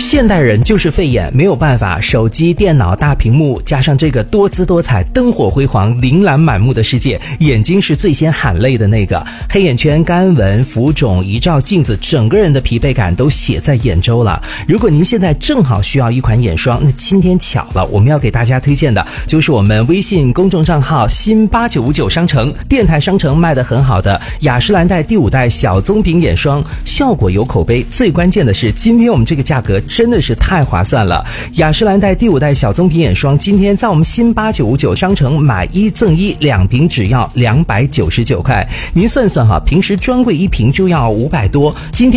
现代人就是费眼，没有办法，手机、电脑、大屏幕，加上这个多姿多彩、灯火辉煌、琳琅满目的世界，眼睛是最先喊累的那个。黑眼圈、干纹、浮肿，一照镜子，整个人的疲惫感都写在眼周了。如果您现在正好需要一款眼霜，那今天巧了，我们要给大家推荐的就是我们微信公众账号新8959商城、电台商城卖得很好的雅诗兰黛第5代小棕瓶眼霜，效果有口碑，最关键的是今天我们这个价格真的是太划算了。雅诗兰黛第5代小棕瓶眼霜今天在我们新8959商城买1赠1，2瓶只要299块。您算算哈，平时专柜1瓶就要500多，今天